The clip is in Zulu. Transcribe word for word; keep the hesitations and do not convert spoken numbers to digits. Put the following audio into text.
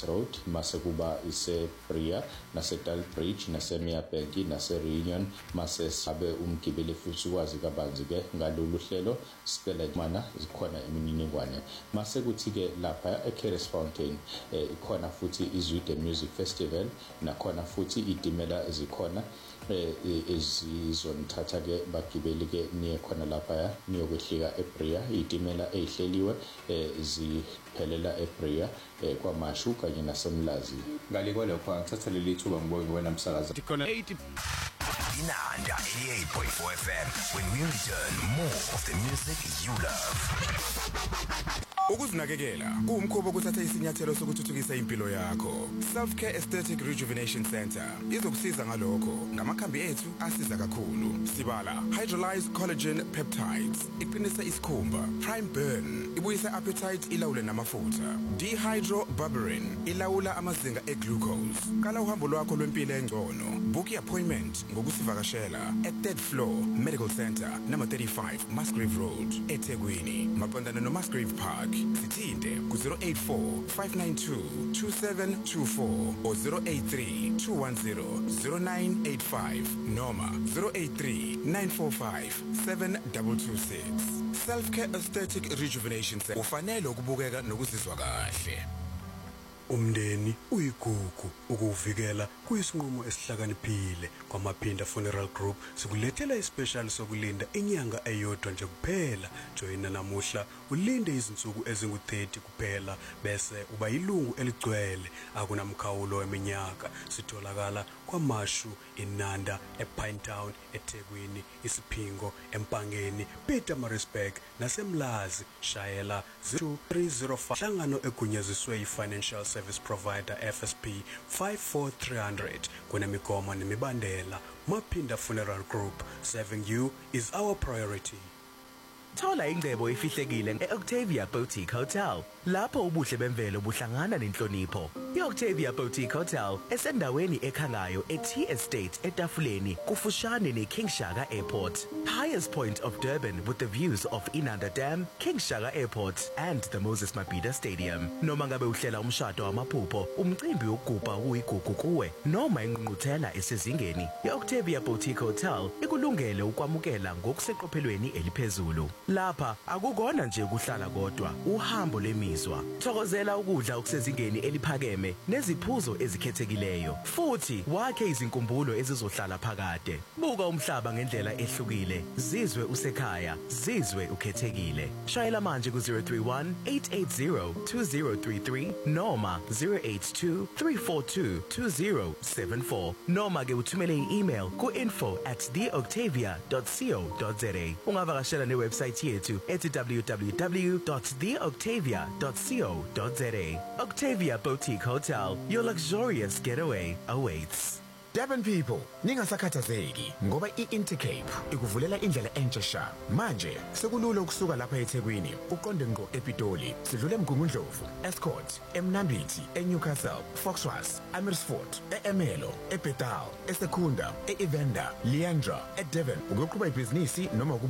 Roberts Road, mase kuba ise Priya, nase Dalbridge, nase Meapengi, nase Reunion, mase sabe umgibeli futhi wazi kabanzi ke ngalolu hlelo sicela mana zikhona imininingwane. Mase kuthi ke lapha eCares Fountain eh, ikhona futhi iZwide Music Festival, nakhona futhi itimela zikhona eh izonithatha ke bagibeli ke niye khona lapha niyokwehlika eBria, itimela ezihleliwe ziphelela eBria kwaMashu kanye naseMlazi. Ngale kwalokho ngithatha leli thuba ngibonge wena msakazi Dikhona eighty Inanda eighty-eight point four F M, when we return, more of the music you love. Ukuzinakekela kuwumkhuba ukuthatha isinyathelo sokuthuthukisa impilo yakho. Self Care Aesthetic Rejuvenation Center izokusiza ngalokho ngamakhambi ethu asiza kakhulu. Sibala hydrolyzed collagen peptides iqinisa isikhumba, prime burn ibuyisa appetite ilawule namafutha, dehydroberberine ilawula amazinga eglucose. Kala uhambo lwakho lwempilo engcono, book appointment ngokusivakashela at third floor Medical Center number thirty-five Musgrave Road eThekwini, maqondana no Musgrave Park. Sithinte ku zero eight four five nine two two seven two four or zero eight three two one zero zero nine eight five noma zero eight three nine four five seven two two six. Self Care Aesthetic Rejuvenation Center. Ufanele ukubukeka nokuzizwa kahle. Umndeni uyigugu ukuvikela kuyisinqumo esihlakaniphile kwaMaphinda Funeral Group sikulethela ispecial sokulinda inyanga eyodwa nje kuphela. Joina namuhla ulinde izinsuku ezingu thirty kuphela bese uba yilungu eligcwele akunamkhawulo weminyaka. Sitholakala kwaMashu, Inanda, ePinetown, eThekwini, Isiphingo, eMpangeni, Pietermaritzburg naseMlazi. Shayela zero three zero five hlangano egunyaziswe yi-Financial Service Provider F S P five four three hundred. Kunemigomo nemibandela. Maphinda Funeral Group, serving you is our priority. Thola ingcebo efihlekile eOctavia Boutique Hotel, lapho ubuhle bemvelo buhlangana nenhlonipho. iOctavia Boutique Hotel esendaweni ekhangayo eT Estate eTafuleni kufushane neKing Shaka Airport, highest point of Durban with the views of Inanda Dam, King Shaka Airport and the Moses Mabhida Stadium. Noma ngabe uhlela umshado wamaphupho, umcimbi wokugubha uyigugu kuwe, noma ingqungquthela esezingeni, iOctavia Boutique Hotel ikulungele ukwamukela ngokuseqophelweni eliphezulu. Lapha akukona nje ukuhlala kodwa, uhambo lemizwa. Thokozela ukudla okusezingeni eliphakeme neziphuzo ezikhethekileyo, futhi wakhe izinkumbulo ezizohlala phakade. Buka umhlaba ngendlela ehlukile, zizwe usekhaya, zizwe ukhethekile. Shayela manje ku zero three one eight eight zero two zero three three noma zero eight two three four two two zero seven four noma ke uthumele i-email ku info at the octavia dot co dot za. Ungavakashela ne website yethu at w w w dot the octavia dot co dot za. Octavia Boutique Hotel, your luxurious getaway awaits. Durban people, ningasakhathazeki ngoba iIntercape ikuvulela indlela entsha sha. Manje sekulula ukusuka lapha eThekwini uqonde ngqo ePitoli, sidlule eMgungundlovu, Escort, eMnambithi, eNewcastle, Foxwas, Amersfoort, eEmelo, eBethal, eSekunda, eEvenda, Leandra, eDevon. Ukuqhuba ibhizinisi noma